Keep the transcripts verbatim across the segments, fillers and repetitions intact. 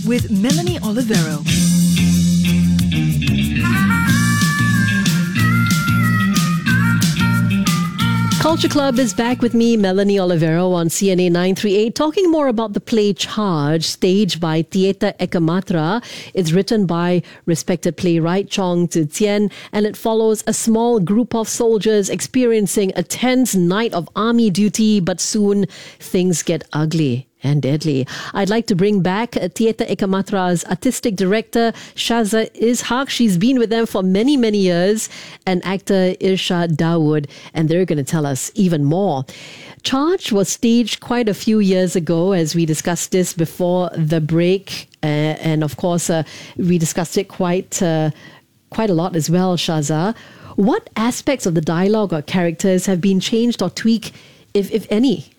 with Melanie Olivero. Culture Club is back with me, Melanie Olivero, on C N A nine thirty-eight, talking more about the play Charge, staged by Theatre Ekamatra. It's written by respected playwright Chong Tze Chien, and it follows a small group of soldiers experiencing a tense night of army duty, but soon things get ugly and deadly. I'd like to bring back Theatre Ekamatra's artistic director, Shaza Ishaq. She's been with them for many, many years, and actor Irshad Dawood, and they're going to tell us even more. Charge was staged quite a few years ago, as we discussed this before the break, uh, and of course, uh, we discussed it quite, uh, quite a lot as well, Shaza. What aspects of the dialogue or characters have been changed or tweaked, if if any?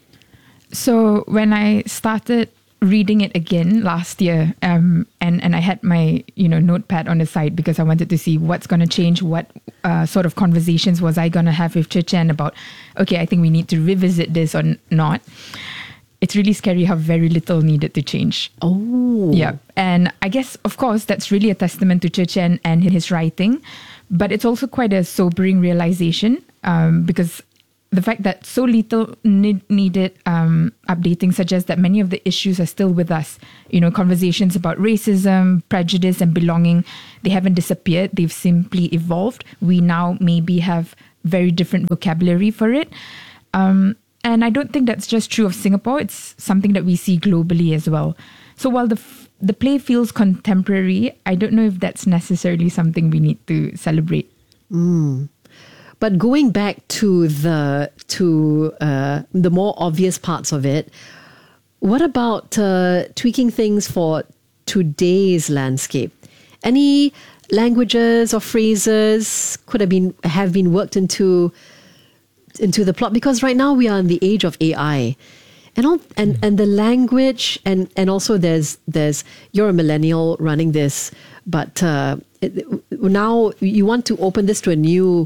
So when I started reading it again last year, um, and, and I had my, you know, notepad on the side because I wanted to see what's going to change, what uh, sort of conversations was I going to have with Tze Chien about, okay, I think we need to revisit this or n- not. It's really scary how very little needed to change. Oh. Yeah. And I guess, of course, that's really a testament to Tze Chien and his writing, but it's also quite a sobering realization um, because the fact that so little need, needed um, updating suggests that many of the issues are still with us. You know, conversations about racism, prejudice, and belonging, they haven't disappeared. They've simply evolved. We now maybe have very different vocabulary for it. Um, and I don't think that's just true of Singapore. It's something that we see globally as well. So while the f- the play feels contemporary, I don't know if that's necessarily something we need to celebrate. Mm. But going back to the to uh, the more obvious parts of it, what about uh, tweaking things for today's landscape? Any languages or phrases could have been have been worked into into the plot? Because right now we are in the age of A I, and all, and and the language and and also there's there's you're a millennial running this, but uh, it, now you want to open this to a new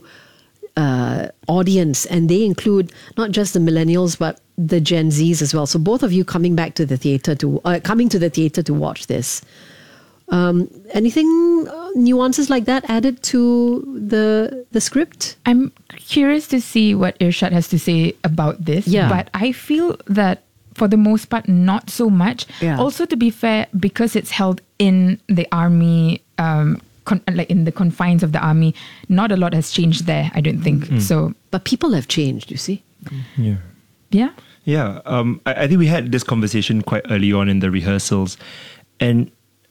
Uh, audience, and they include not just the millennials but the Gen Zs as well. So both of you coming back to the theatre to uh, coming to the theatre to watch this. Um, anything uh, nuances like that added to the the script? I'm curious to see what Irshad has to say about this. Yeah. But I feel that for the most part, not so much. Yeah. Also, to be fair, because it's held in the army. Um, Con- like in the confines of the army, not a lot has changed there, I don't think. Mm. So, but people have changed, you see. Yeah. Yeah. Yeah. Um, I, I think we had this conversation quite early on in the rehearsals, and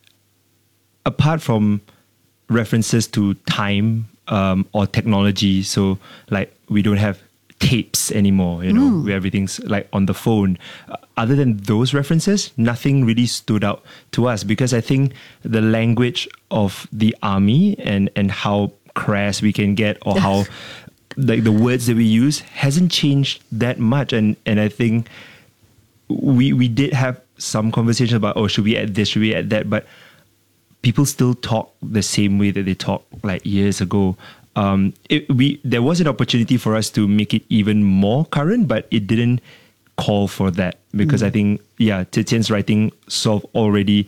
apart from references to time um, or technology, so like we don't have tapes anymore, you know, Mm. where everything's like on the phone. Uh, other than those references, nothing really stood out to us, because I think the language of the army and, and how crass we can get, or how like the words that we use hasn't changed that much. And, and I think we we did have some conversation about, oh, should we add this, should we add that? But people still talk the same way that they talked like years ago. Um, it, we there was an opportunity for us to make it even more current, but it didn't call for that, because mm. I think yeah, Tze Chien's writing sort of already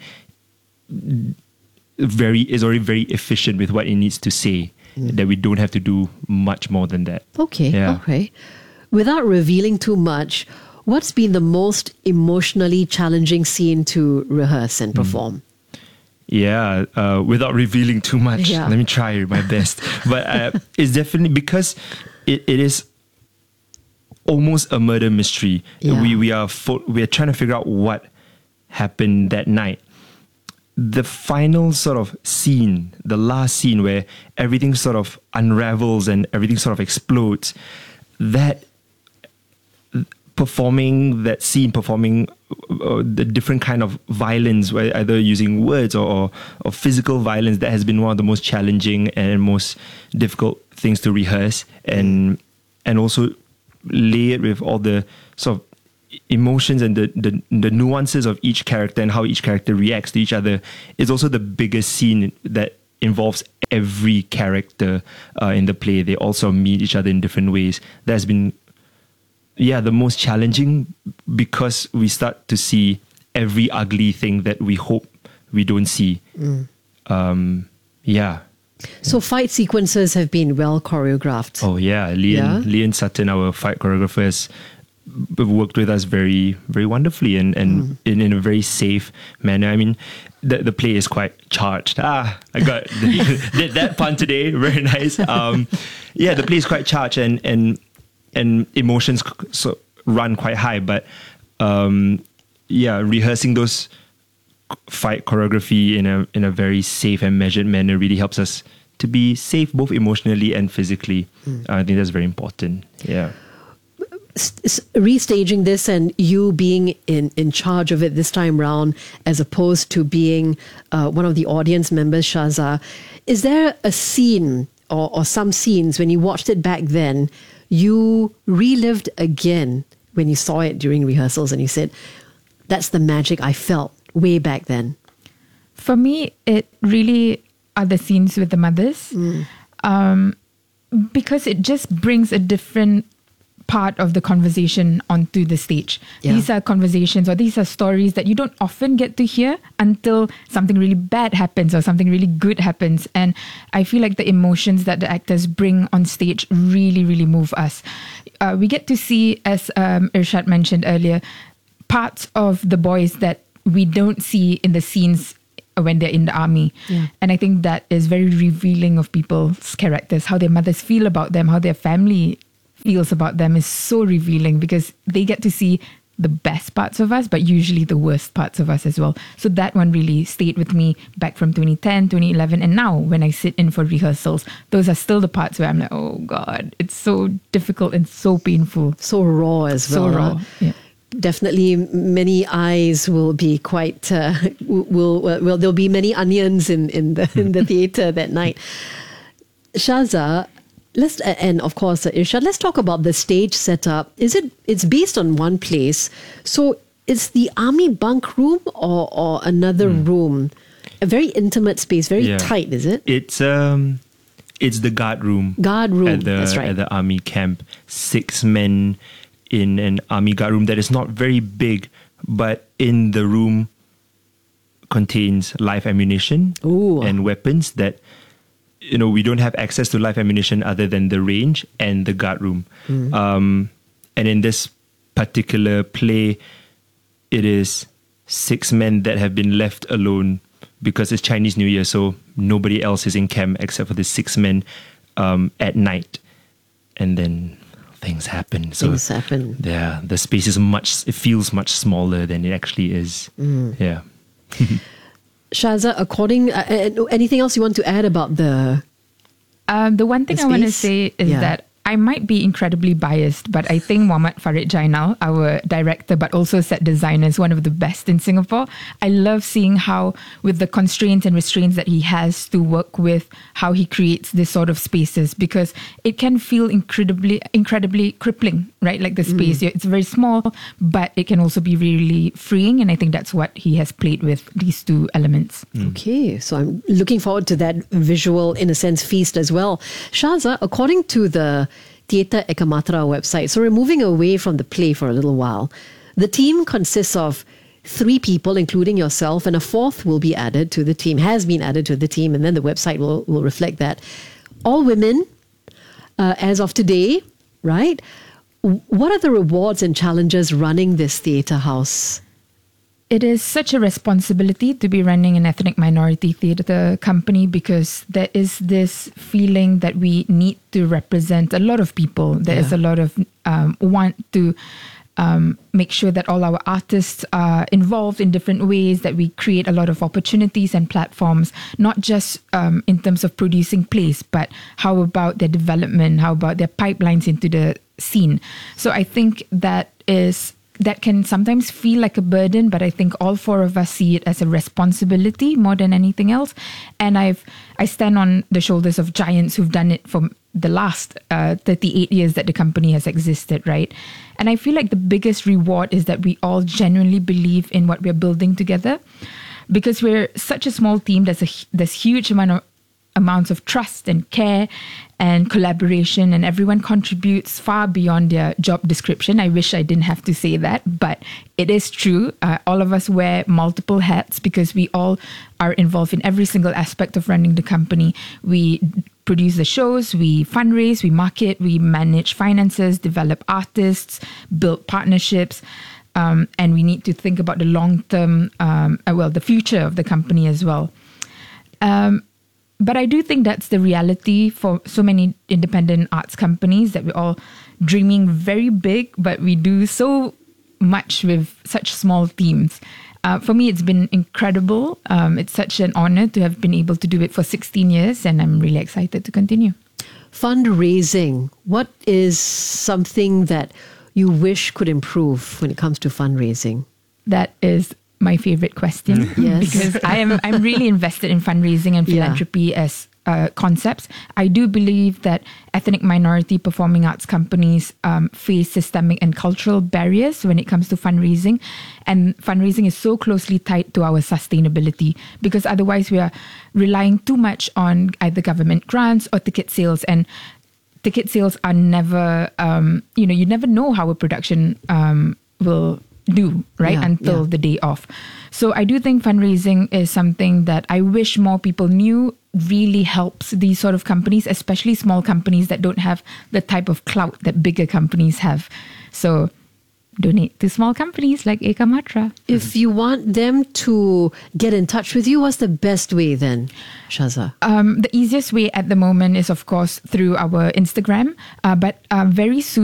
very is already very efficient with what it needs to say. Mm. That we don't have to do much more than that. Okay, yeah. okay. Without revealing too much, what's been the most emotionally challenging scene to rehearse and perform? Mm. Yeah, uh, without revealing too much, Yeah. let me try my best. But uh, it's definitely because it, it is almost a murder mystery. Yeah. We we are fo- we are trying to figure out what happened that night. The final sort of scene, the last scene where everything sort of unravels and everything sort of explodes, that performing that scene, performing uh, the different kind of violence, where either using words or, or or physical violence, that has been one of the most challenging and most difficult things to rehearse, and and also lay it with all the sort of emotions and the, the the nuances of each character and how each character reacts to each other is also the biggest scene that involves every character uh, in the play. They also meet each other in different ways. That's been yeah, the most challenging, because we start to see every ugly thing that we hope we don't see. Um, yeah. So fight sequences have been well choreographed. Oh yeah, Leon, Yeah? Leon Sutton, our fight choreographers, b- worked with us very, very wonderfully and, and in, in a very safe manner. I mean, the the play is quite charged. Ah, I got did that pun today. Very nice. Um, yeah, the play is quite charged and and and emotions c- so run quite high. But um, yeah, rehearsing those fight choreography in a in a very safe and measured manner really helps us to be safe both emotionally and physically. Uh, I think that's very important. Yeah. S- s- restaging this and you being in, in charge of it this time round as opposed to being uh, one of the audience members, Shaza, is there a scene or, or some scenes when you watched it back then you relived again when you saw it during rehearsals and you said, that's the magic I felt way back then? For me, it really are the scenes with the mothers, um, because it just brings a different part of the conversation onto the stage. Yeah. These are conversations or these are stories that you don't often get to hear until something really bad happens or something really good happens. And I feel like the emotions that the actors bring on stage really, really move us. Uh, we get to see, as um, Irshad mentioned earlier, parts of the boys that we don't see in the scenes when they're in the army. Yeah. And I think that is very revealing of people's characters, how their mothers feel about them, how their family feels about them is so revealing because they get to see the best parts of us, but usually the worst parts of us as well. So that one really stayed with me back from twenty ten, twenty eleven. And now when I sit in for rehearsals, those are still the parts where I'm like, oh God, it's so difficult and so painful. So raw as well. So raw. huh? Yeah. Definitely, many eyes will be quite. Uh, will will well, there'll be many onions in in the in the theatre that night. Shaza, let's and of course uh, Irshad, let's talk about the stage setup. Is it? It's based on one place, so it's the army bunk room or or another room, a very intimate space, very Yeah. tight. Is it? It's um, it's the guard room. Guard room, at the that's right. at the army camp. Six men in an army guard room that is not very big, but in the room contains live ammunition Ooh. and weapons that, you know, we don't have access to live ammunition other than the range and the guard room. Um, and in this particular play, it is six men that have been left alone because it's Chinese New Year, so nobody else is in camp except for the six men um, at night. And then things happen. So Things happen. yeah, the space is much, it feels much smaller than it actually is. Yeah. Shaza, according, uh, uh, anything else you want to add about the? Um, the one thing The I want to space? say is Yeah. that I might be incredibly biased, but I think Muhammad Farid Jainal, our director, but also set designer, is one of the best in Singapore. I love seeing how, with the constraints and restraints that he has to work with, how he creates this sort of spaces, because it can feel incredibly, incredibly crippling, right? Like the space, it's very small, but it can also be really freeing. And I think that's what he has played with these two elements. Okay, so I'm looking forward to that visual, in a sense, feast as well. Shaza, according to the Theatre Ekamatra website, so we're moving away from the play for a little while. The team consists of three people, including yourself, and a fourth will be added to the team, has been added to the team, and then the website will, will reflect that. All women, uh, as of today, right? W- What are the rewards and challenges running this theatre house? It is such a responsibility to be running an ethnic minority theatre company because there is this feeling that we need to represent a lot of people. There is Yeah. a lot of um, want to um, make sure that all our artists are involved in different ways, that we create a lot of opportunities and platforms, not just um, in terms of producing plays, but how about their development, how about their pipelines into the scene. So I think that is that can sometimes feel like a burden, but I think all four of us see it as a responsibility more than anything else. And I've I stand on the shoulders of giants who've done it for the last uh, thirty-eight years that the company has existed, right? And I feel like the biggest reward is that we all genuinely believe in what we're building together, because we're such a small team. There's a there's huge amount of amounts of trust and care and collaboration, and everyone contributes far beyond their job description. I wish I didn't have to say that, but it is true. Uh, all of us wear multiple hats because we all are involved in every single aspect of running the company. We produce the shows, we fundraise, we market, we manage finances, develop artists, build partnerships, um, and we need to think about the long-term, um, uh, well, the future of the company as well. Um, But I do think that's the reality for so many independent arts companies, that we're all dreaming very big, but we do so much with such small teams. Uh, for me, it's been incredible. Um, it's such an honor to have been able to do it for sixteen years, and I'm really excited to continue. Fundraising. What is something that you wish could improve when it comes to fundraising? That is my favorite question. Yes. Because I am I'm really invested in fundraising and philanthropy yeah. as uh, concepts. I do believe that ethnic minority performing arts companies um, face systemic and cultural barriers when it comes to fundraising, and fundraising is so closely tied to our sustainability, because otherwise we are relying too much on either government grants or ticket sales, and ticket sales are never um, you know you never know how a production um, will do, right? Yeah, Until yeah. the day off. So I do think fundraising is something that I wish more people knew really helps these sort of companies, especially small companies that don't have the type of clout that bigger companies have. So donate to small companies like Ekamatra. If you want them to get in touch with you, what's the best way then, Shaza? Um, the easiest way at the moment is, of course, through our Instagram, uh, but uh, very soon